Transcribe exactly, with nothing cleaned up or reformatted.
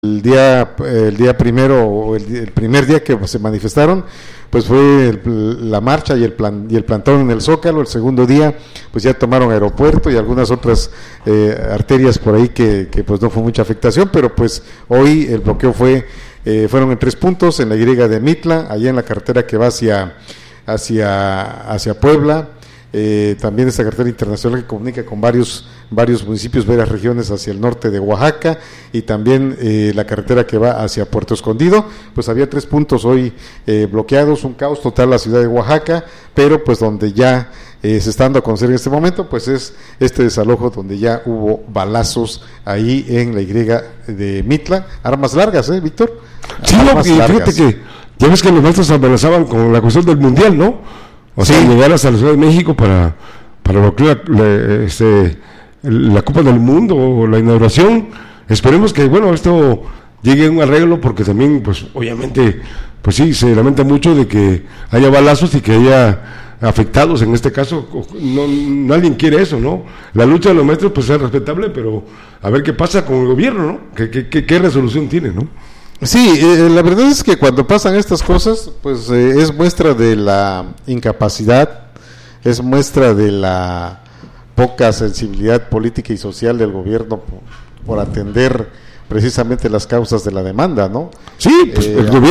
El día, el día primero, o el, el primer día que se manifestaron, pues fue el, la marcha y el plan, y el plantón en el Zócalo. El segundo día, pues ya tomaron aeropuerto y algunas otras eh, arterias por ahí que, que pues no fue mucha afectación, pero pues hoy el bloqueo fue, eh, fueron en tres puntos, en la Y de Mitla, allá en la carretera que va hacia, hacia, hacia Puebla. Eh, también esta carretera internacional que comunica con varios varios municipios, varias regiones hacia el norte de Oaxaca, y también eh, la carretera que va hacia Puerto Escondido. Pues había tres puntos hoy eh, bloqueados, un caos total la ciudad de Oaxaca, pero pues donde ya eh, se está dando a conocer en este momento, pues es este desalojo donde ya hubo balazos ahí en la Y de Mitla, armas largas, ¿eh, Víctor? Sí, no, y fíjate que ya ves que los maestros amenazaban con la cuestión del mundial, ¿no? O sea, sí, llegar hasta la Ciudad de México para, para bloquear la, este, la Copa del Mundo o la inauguración. Esperemos que, bueno, esto llegue a un arreglo, porque también, pues, obviamente, pues sí, se lamenta mucho de que haya balazos y que haya afectados. En este caso, no, nadie quiere eso, ¿no? La lucha de los maestros, pues, es respetable, pero a ver qué pasa con el gobierno, ¿no? ¿Qué, qué, qué, qué resolución tiene, no? Sí, eh, la verdad es que cuando pasan estas cosas, pues eh, es muestra de la incapacidad, es muestra de la poca sensibilidad política y social del gobierno por, por atender precisamente las causas de la demanda, ¿no? Sí, pues eh, el gobierno